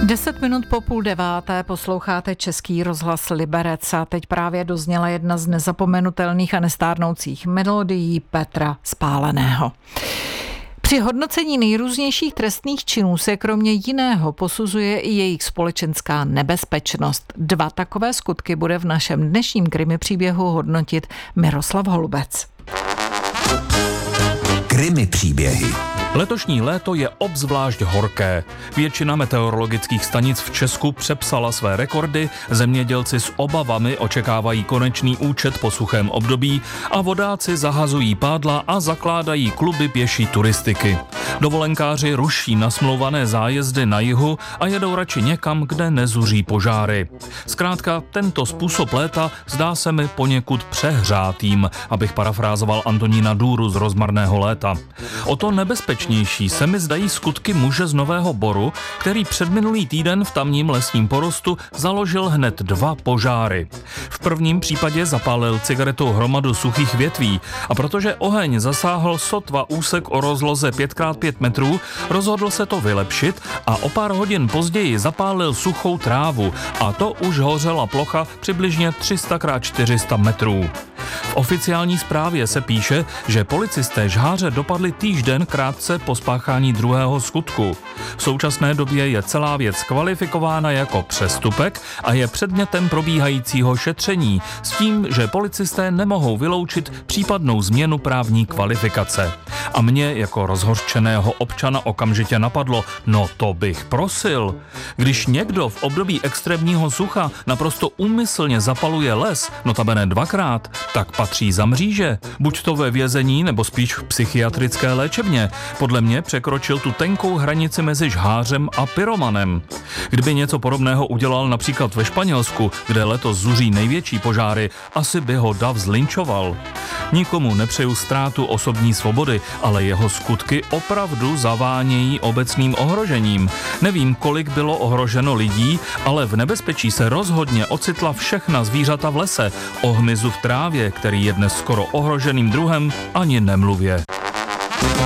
10 minut po 8:30 posloucháte Český rozhlas Liberec a teď právě dozněla jedna z nezapomenutelných a nestárnoucích melodií Petra Spáleného. Při hodnocení nejrůznějších trestných činů se kromě jiného posuzuje i jejich společenská nebezpečnost. 2 takové skutky bude v našem dnešním krimi příběhu hodnotit Miroslav Holubec. Krimi příběhy. Letošní léto je obzvlášť horké. Většina meteorologických stanic v Česku přepsala své rekordy, zemědělci s obavami očekávají konečný účet po suchém období a vodáci zahazují pádla a zakládají kluby pěší turistiky. Dovolenkáři ruší nasmlouvané zájezdy na jihu a jedou radši někam, kde nezuří požáry. Zkrátka, tento způsob léta zdá se mi poněkud přehřátým, abych parafrázoval Antonína Důru z Rozmarného léta. O to nebezpečnější se mi zdají skutky muže z Nového Boru, který předminulý týden v tamním lesním porostu založil hned 2 požáry. V prvním případě zapálil cigaretou hromadu suchých větví a protože oheň zasáhl sotva úsek o rozloze 5x5 metrů, rozhodl se to vylepšit a o pár hodin později zapálil suchou trávu a to už hořela plocha přibližně 300x400 metrů. V oficiální zprávě se píše, že policisté žháře dopadli týžden krátce po spáchání druhého skutku. V současné době je celá věc kvalifikována jako přestupek a je předmětem probíhajícího šetření s tím, že policisté nemohou vyloučit případnou změnu právní kvalifikace. A mě jako rozhořčeného občana okamžitě napadlo, no to bych prosil. Když někdo v období extrémního sucha naprosto úmyslně zapaluje les, notabene 2krát, tak patří za mříže. Buď to ve vězení, nebo spíš v psychiatrické léčebně. Podle mě překročil tu tenkou hranici mezi žhářem a pyromanem. Kdyby něco podobného udělal například ve Španělsku, kde letos zuří největší požáry, asi by ho dav zlinčoval. Nikomu nepřeju ztrátu osobní svobody, ale jeho skutky opravdu zavánějí obecným ohrožením. Nevím, kolik bylo ohroženo lidí, ale v nebezpečí se rozhodně ocitla všechna zvířata v lese. O hmyzu v trávě, který je dnes skoro ohroženým druhem, ani nemluvě.